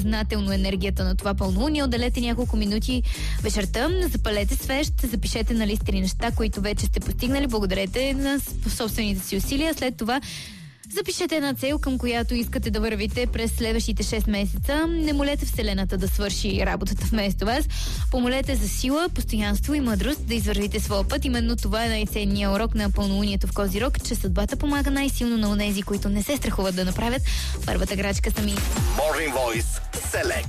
Знателно енергията на това пълнолуние. Отделете няколко минути вечерта, запалете свещ, запишете на лист 3 неща, които вече сте постигнали, благодарете на собствените си усилия. След това запишете една цел, към която искате да вървите през следващите 6 месеца. Не молете Вселената да свърши работата вместо вас. Помолете за сила, постоянство и мъдрост да извървите своя път. Именно това е най-ценният урок на пълнолунието в Козирог, че съдбата помага най-силно на онези, които не се страхуват да направят първата крачка сами. Morning Voice Select.